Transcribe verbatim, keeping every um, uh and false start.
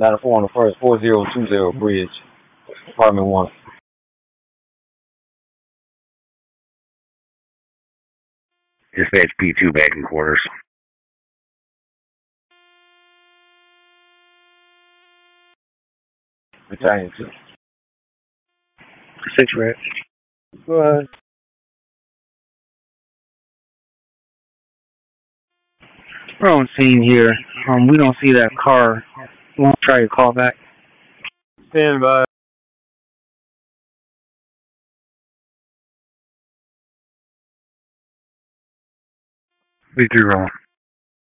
nine four on the first, four zero two zero Bridge, apartment one. Dispatch P two back in quarters. Battalion two. Six red. Go ahead. We're on scene here. Um, we don't see that car. We'll try to call back. Stand by. three three rolling.